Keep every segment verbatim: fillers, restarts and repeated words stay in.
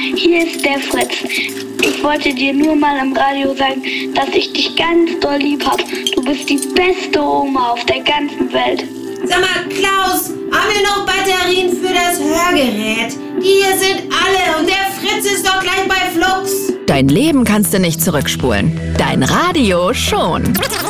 hier ist der Fritz. Ich wollte dir nur mal im Radio sagen, dass ich dich ganz doll lieb hab. Du bist die beste Oma auf der ganzen Welt. Sag mal, Klaus, haben wir noch Batterien für das Hörgerät? Die hier sind alle und der Fritz ist doch gleich bei Flux. Dein Leben kannst du nicht zurückspulen. Dein Radio schon.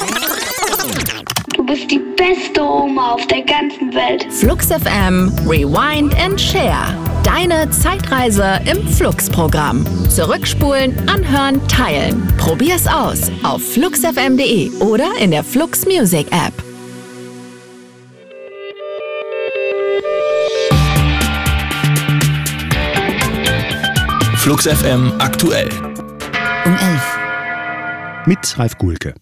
Du bist die beste Oma auf der ganzen Welt. Flux F M, Rewind and Share. Deine Zeitreise im Flux-Programm. Zurückspulen, anhören, teilen. Probier's aus auf flux f m punkt de oder in der Flux Music App. Flux F M aktuell. Um elf. Mit Ralf Guhlke.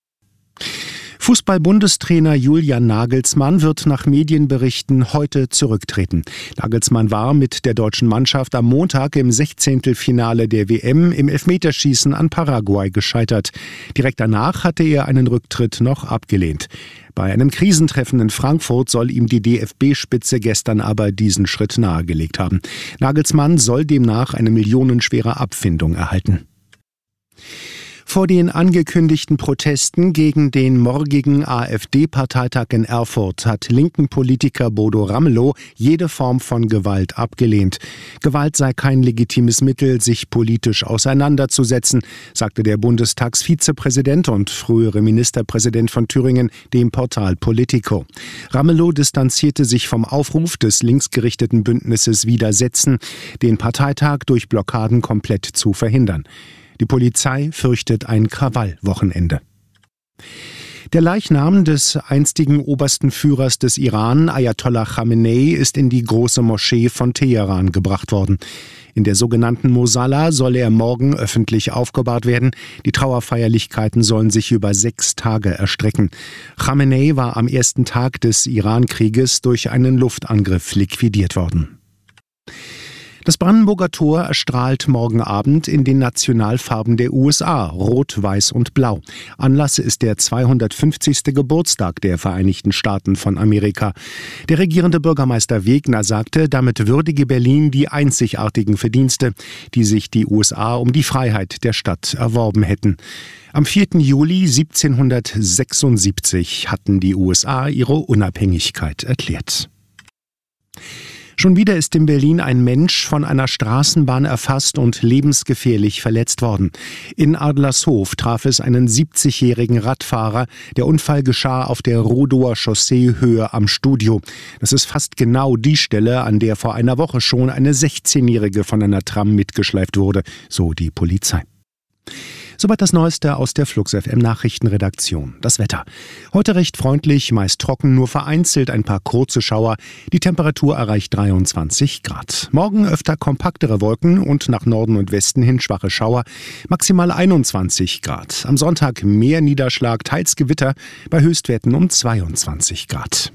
Fußball-Bundestrainer Julian Nagelsmann wird nach Medienberichten heute zurücktreten. Nagelsmann war mit der deutschen Mannschaft am Montag im Sechzehntelfinale der W M im Elfmeterschießen an Paraguay gescheitert. Direkt danach hatte er einen Rücktritt noch abgelehnt. Bei einem Krisentreffen in Frankfurt soll ihm die D F B-Spitze gestern aber diesen Schritt nahegelegt haben. Nagelsmann soll demnach eine millionenschwere Abfindung erhalten. Vor den angekündigten Protesten gegen den morgigen AfD-Parteitag in Erfurt hat linken Politiker Bodo Ramelow jede Form von Gewalt abgelehnt. Gewalt sei kein legitimes Mittel, sich politisch auseinanderzusetzen, sagte der Bundestagsvizepräsident und frühere Ministerpräsident von Thüringen dem Portal Politico. Ramelow distanzierte sich vom Aufruf des linksgerichteten Bündnisses Widersetzen, den Parteitag durch Blockaden komplett zu verhindern. Die Polizei fürchtet ein Krawallwochenende. Der Leichnam des einstigen obersten Führers des Iran, Ayatollah Khamenei, ist in die große Moschee von Teheran gebracht worden. In der sogenannten Mosalla soll er morgen öffentlich aufgebahrt werden. Die Trauerfeierlichkeiten sollen sich über sechs Tage erstrecken. Khamenei war am ersten Tag des Iran-Krieges durch einen Luftangriff liquidiert worden. Das Brandenburger Tor erstrahlt morgen Abend in den Nationalfarben der U S A, Rot, Weiß und Blau. Anlass ist der zweihundertfünfzigste Geburtstag der Vereinigten Staaten von Amerika. Der regierende Bürgermeister Wegner sagte, damit würdige Berlin die einzigartigen Verdienste, die sich die U S A um die Freiheit der Stadt erworben hätten. Am vierten Juli siebzehnhundertsechsundsiebzig hatten die U S A ihre Unabhängigkeit erklärt. Schon wieder ist in Berlin ein Mensch von einer Straßenbahn erfasst und lebensgefährlich verletzt worden. In Adlershof traf es einen siebzigjährigen Radfahrer. Der Unfall geschah auf der Rudower Chaussee-Höhe am Studio. Das ist fast genau die Stelle, an der vor einer Woche schon eine sechzehnjährige von einer Tram mitgeschleift wurde, so die Polizei. Soweit das Neueste aus der Flux F M Nachrichtenredaktion. Das Wetter. Heute recht freundlich, meist trocken, nur vereinzelt ein paar kurze Schauer. Die Temperatur erreicht dreiundzwanzig Grad. Morgen öfter kompaktere Wolken und nach Norden und Westen hin schwache Schauer. Maximal einundzwanzig Grad. Am Sonntag mehr Niederschlag, teils Gewitter, bei Höchstwerten um zweiundzwanzig Grad.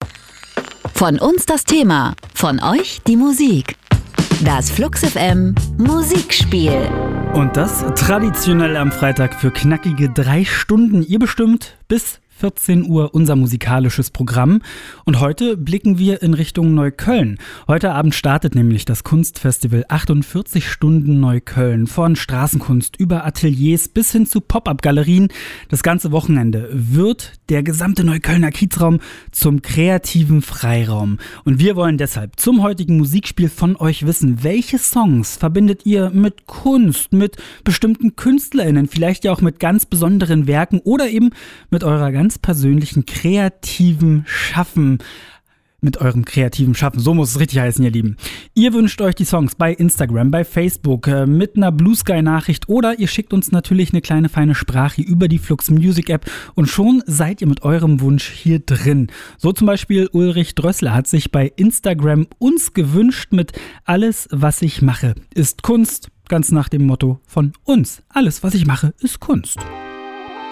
Von uns das Thema, von euch die Musik. Das Flux F M Musikspiel. Und das traditionell am Freitag für knackige drei Stunden. Ihr bestimmt bis vierzehn Uhr unser musikalisches Programm. Und heute blicken wir in Richtung Neukölln. Heute Abend startet nämlich das Kunstfestival achtundvierzig Stunden Neukölln. Von Straßenkunst über Ateliers bis hin zu Pop-up-Galerien. Das ganze Wochenende wird der gesamte Neuköllner Kiezraum zum kreativen Freiraum. Und wir wollen deshalb zum heutigen Musikspiel von euch wissen, welche Songs verbindet ihr mit Kunst, mit bestimmten KünstlerInnen, vielleicht ja auch mit ganz besonderen Werken oder eben mit eurer ganz persönlichen kreativen Schaffen. Mit eurem kreativen Schaffen. So muss es richtig heißen, ihr Lieben. Ihr wünscht euch die Songs bei Instagram, bei Facebook, äh, mit einer Blue Sky Nachricht oder ihr schickt uns natürlich eine kleine feine Sprache über die Flux Music App und schon seid ihr mit eurem Wunsch hier drin. So zum Beispiel Ulrich Drössler hat sich bei Instagram uns gewünscht mit Alles, was ich mache, ist Kunst. Ganz nach dem Motto von uns. Alles, was ich mache, ist Kunst.